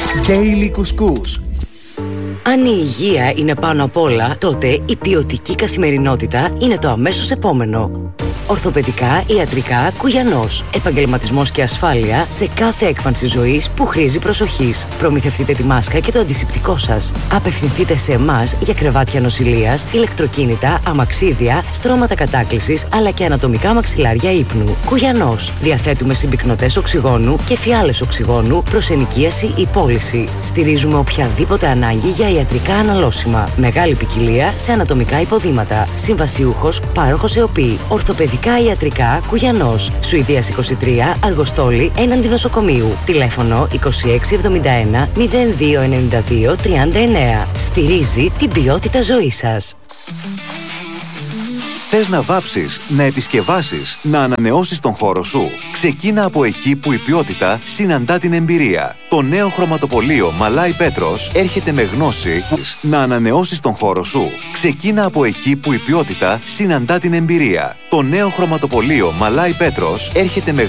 Daily Couscous. Αν η υγεία είναι πάνω απ' όλα, τότε η ποιοτική καθημερινότητα είναι το αμέσως επόμενο. Ορθοπαιδικά, ιατρικά, Κουγιανός. Επαγγελματισμός και ασφάλεια σε κάθε έκφανση ζωής που χρήζει προσοχής. Προμηθευτείτε τη μάσκα και το αντισηπτικό σας. Απευθυνθείτε σε εμάς για κρεβάτια νοσηλείας, ηλεκτροκίνητα, αμαξίδια, στρώματα κατάκλησης αλλά και ανατομικά μαξιλάρια ύπνου. Κουγιανός. Διαθέτουμε συμπυκνωτές οξυγόνου και φιάλες οξυγόνου προς ενοικίαση ή πώληση. Στηρίζουμε οποιαδήποτε ανάγκη για ιατρικά αναλώσιμα. Μεγάλη ποικιλία σε ανατομικά υποδήματα. Συμβασιούχος, πάροχος ΕΟΠΗ. Ορθοπαιδικά ιατρικά Κουγιανός. Σουηδίας 23, Αργοστόλη, έναντι νοσοκομείου. Τηλέφωνο 2671 0292 39. Στηρίζει την ποιότητα ζωής σας. Θες να βάψεις, να επισκευάσεις, να ανανεώσεις τον χώρο σου? Ξεκίνα από εκεί που η ποιότητα συναντά την εμπειρία. Το νέο χρωματοπωλείο Μαλάι Πέτρος έρχεται με γνώση να ανανεώσεις τον χώρο σου. Ξεκίνα από εκεί που η ποιότητα συναντά την εμπειρία. Το νέο χρωματοπωλείο Μαλάι Πέτρος έρχεται με